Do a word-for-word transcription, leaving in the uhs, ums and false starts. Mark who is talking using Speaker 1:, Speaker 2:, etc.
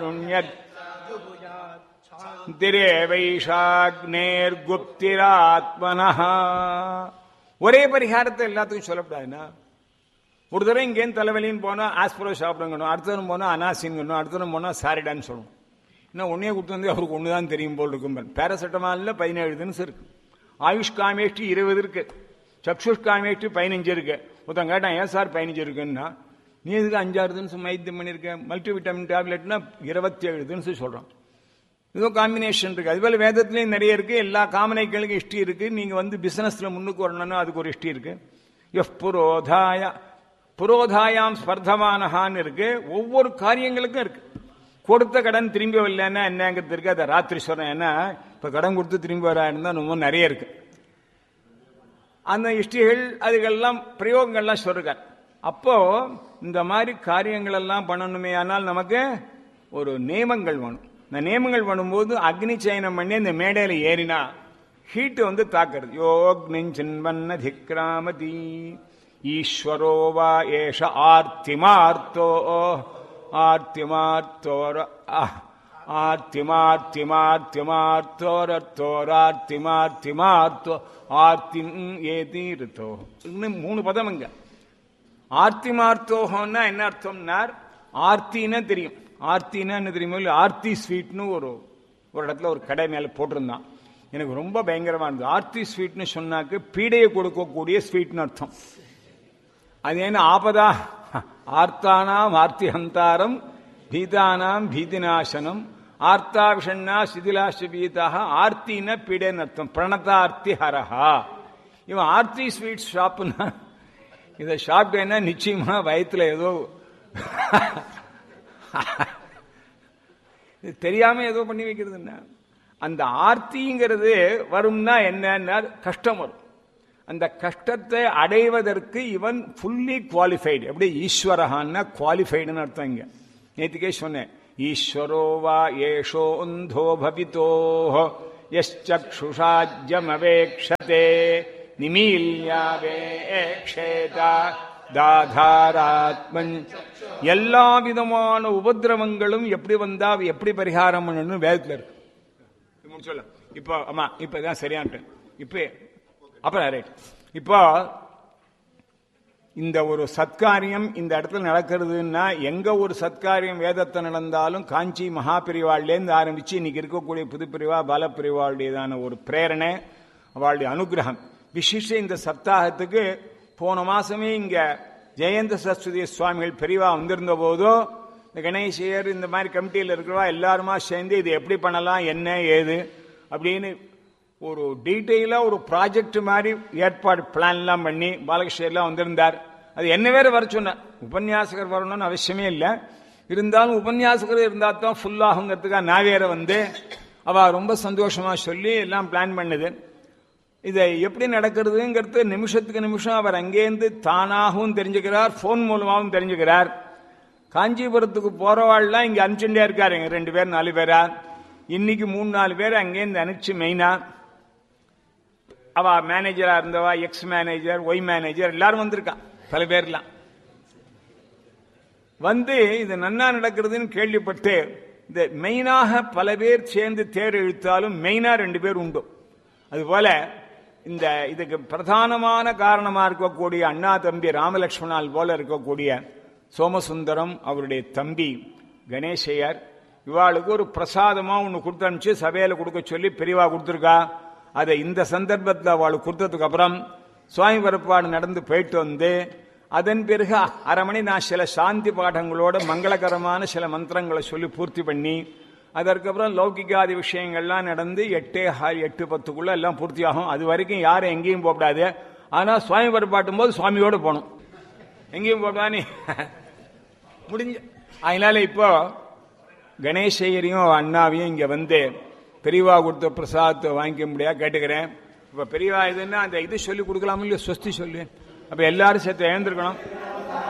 Speaker 1: ஒரே பரிகாரத்தை எல்லாத்துக்கும் சொல்லப்படாதுன்னா, ஒரு தடவை இங்கேருந்து தலைவலின்னு போனா ஆஸ்பிரோ சாப்பிடுங்கணும், அடுத்தவரும் போனா அனாசின்கணும், அடுத்தவரும் போனா சாரிடான்னு சொல்லணும். இன்னும் ஒன்னே கொடுத்து வந்து அவருக்கு ஒண்ணுதான் தெரியும் போல் இருக்கும். பேராசிட்டமால்ல பதினேழு தினசு இருக்கு, ஆயுஷ் காமேஷ்டி இருபது இருக்கு, சக்ஷுஷ் காமேஷ்டி பதினஞ்சு இருக்கு. ஒருத்தன் கேட்டான் ஏன் சார் பதினஞ்சு இருக்குன்னா, நீ எதுக்கு அஞ்சாறு தினசு மைத்தியம் பண்ணிருக்க, மல்டி விட்டமின் டேப்லெட்னா இருபத்தி ஏழு தினசு சொல்றான். ஏதோ காம்பினேஷன் இருக்கு. அதுபோல வேதத்திலேயும் நிறைய இருக்கு. எல்லா காமனைகளுக்கும் இஷ்டி இருக்கு. நீங்க வந்து பிசினஸ்ல முன்னுக்கு வரணும்னா அதுக்கு ஒரு இஷ்டி இருக்கு. எஃப் புரோதாய புரோதாயாம் ஸ்பர்தமானஹான்னு இருக்கு. ஒவ்வொரு காரியங்களுக்கும் இருக்கு. கொடுத்த கடன் திரும்பி வரலன்னா என்னங்கிறது இருக்கு. அதை ராத்திரி சொல்றேன். ஏன்னா இப்ப கடன் கொடுத்து திரும்பி வராயிருந்தா ரொம்ப நிறைய இருக்கு. அந்த இஷ்டிகள் அதுக்கெல்லாம் பிரயோகங்கள்லாம் சொல்றார். அப்போ இந்த மாதிரி காரியங்கள் எல்லாம் பண்ணணுமே, ஆனால் நமக்கு ஒரு நியமங்கள் வேணும். இந்த நியமங்கள் பண்ணும்போது அக்னி சயனம் பண்ணி இந்த மேடையில ஏறினா ஹீட்டு வந்து தாக்குறது. யோக்னின்வன்ன திக்ராமதி ஈஸ்வரோவா ஏஷ ஆர்த்திமார்த்தோ ஆர்த்திமார்த்தோர ஆர்த்திமார்த்திமார்த்திமார்த்தோரத்தோரார்த்திமார்த்திமார்த்தோ ஆர்த்திம் ஏதி ரித்தோ. இன்னும் மூணு பதம் இங்க. ஆர்த்திமார்த்தோகம்னா என்ன அர்த்தம்னார், ஆர்த்தின்னா தெரியும். ஆர்த்தினா என்ன தெரியுமோ இல்லை, ஆர்த்தி ஸ்வீட்னு ஒரு ஒரு இடத்துல ஒரு கடை மேல போட்டிருந்தான். எனக்கு ரொம்ப பயங்கரமா இருந்தது. ஆர்த்தி ஸ்வீட்னு சொன்னாக்கு பீடையை கொடுக்கக்கூடிய ஸ்வீட்னு அர்த்தம். அது என்ன ஆபதா, ஆர்த்தானாம் ஆர்த்தி ஹந்தாரம் பீதானாம் பீதிநாசனம் ஆர்த்தா விஷண்ணா சிதிலாஷ பீதாக. ஆர்த்தின பீடைன்னு அர்த்தம். பிரணதார்த்தி ஹரஹா. இவன் ஆர்த்தி ஸ்வீட் ஷாப்னா இதை சாப்பிட்டேன்னா நிச்சயமா வயிற்றுல ஏதோ தெரியாம ஏதோ பண்ணி வைக்கிறதுன்னா, அந்த ஆர்த்திங்கிறது வரும்னா என்ன கஷ்டம் வரும். அந்த கஷ்டத்தை அடைவதற்கு இவன் ஃபுல்லி குவாலிஃபைடு. எப்படி ஈஸ்வரஹான்னா குவாலிஃபைடுன்னு அர்த்தம். இங்க நேற்றுக்கே சொன்னேன். ஈஸ்வரோவா ஏஷோந்தோ பவிதோ யச்சக்ஷுஷாஜ்யமவேக்ஷதே நிமீல்யாவேக்ஷேதா தாதாராத்மன். எல்லா விதமான உபதிரவங்களும் எப்படி வந்தா எப்படி பரிகாரம் பண்ணணும் வேதத்துல இருக்கு. முடிச்சல இப்போ ஆமா இப்பதான் சரியான்ட்டு இப்ப அப்ப ரைட். இப்போ இந்த ஒரு சத்காரியம் இந்த இடத்துல நடக்கிறதுன்னா, எங்க ஒரு சத்காரியம் வேதத்தை நடந்தாலும் காஞ்சி மகாபிரிவாள்லேருந்து ஆரம்பிச்சு இன்னைக்கு இருக்கக்கூடிய புதுப்பிரிவா பாலப்பிரிவாளுடையதான ஒரு பிரேரணை, அவளுடைய அனுகிரகம் விசிஷ. இந்த சப்தாகத்துக்கு போன மாசமே இங்க ஜெயந்த சரஸ்வதி சுவாமிகள் பெரியவா வந்திருந்த போதோ இந்த கணேசியர் இந்த மாதிரி கமிட்டியில் இருக்கிறவா எல்லாருமா சேர்ந்து இது எப்படி பண்ணலாம் என்ன ஏது அப்படின்னு ஒரு டீட்டெயிலா ஒரு ப்ராஜெக்ட் மாதிரி ஏற்பாடு பிளான் எல்லாம் பண்ணி பாலகிருஷ்ணர்லாம் வந்திருந்தார். அது என்ன வேற வர சொன்னார். உபன்யாசகர் வரணும்னு அவசியமே இல்லை, இருந்தாலும் உபன்யாசகர் இருந்தா தான் ஃபுல் ஆகுங்கிறதுக்காக நான் வேற வந்து அவ ரொம்ப சந்தோஷமா சொல்லி எல்லாம் பிளான் பண்ணுது. இதை எப்படி நடக்கிறதுங்கிறது நிமிஷத்துக்கு நிமிஷம் அவர் அங்கேருந்து தானாகவும் தெரிஞ்சுக்கிறார், போன் மூலமாகவும் தெரிஞ்சுக்கிறார். காஞ்சிபுரத்துக்கு போறவாள்லாம் இங்க அனுப்பிச்சுட்டே இருக்காரு. ரெண்டு பேர் நாலு பேரா இன்னைக்கு மூணு நாலு பேர் அங்கேருந்து அனுப்பிச்சு. மெயினா அவ மேனேஜரா இருந்தவா, எக்ஸ் மேனேஜர், ஒய் மேனேஜர் எல்லாரும் வந்திருக்கான். பல பேர்லாம் வந்து இது நன்னா நடக்கிறதுன்னு கேள்விப்பட்டு இந்த மெயினாக பல பேர் சேர்ந்து தேர் இழுத்தாலும் மெயினா ரெண்டு பேர் உண்டு. அதுபோல இந்த இதுக்கு பிரதானமான காரணமா இருக்கக்கூடிய அண்ணா தம்பி ராமலட்சுமணால் போல இருக்கக்கூடிய சோமசுந்தரம், அவருடைய தம்பி கணேசையர், இவாளுக்கு ஒரு பிரசாதமா ஒண்ணு கொடுத்து அனுப்பிச்சு சபையில கொடுக்க சொல்லி பெரியவா கொடுத்துருக்கா. அதை இந்த சந்தர்ப்பத்தில் அவளுக்கு கொடுத்ததுக்கு அப்புறம் சுவாமி பரப்பாடு நடந்து போயிட்டு வந்து அதன் பிறகு அரை மணி நான் சில சாந்தி பாடங்களோட மங்களகரமான சில மந்திரங்களை சொல்லி பூர்த்தி பண்ணி அதற்கப்புறம் லௌகிகாதி விஷயங்கள்லாம் நடந்து எட்டே எட்டு பத்துக்குள்ள எல்லாம் பூர்த்தியாகும். அது வரைக்கும் யாரும் எங்கேயும் போகக்கூடாது. ஆனா சுவாமி பரப்பாட்டும் போது சுவாமியோட போகணும், எங்கேயும் போகக்கூடாது முடிஞ்ச. அதனால இப்போ கணேசையரையும் அண்ணாவையும் இங்க வந்து பெரியவா கொடுத்த பிரசாதத்தை வாங்கிக்க முடியாது கேட்டுக்கிறேன். இப்ப பெரியவா இதுன்னா அந்த இது சொல்லி கொடுக்கலாமோ இல்லையோ, ஸ்வஸ்தி சொல்லு. அப்ப எல்லாரும் சேர்த்து எழுந்திருக்கணும்.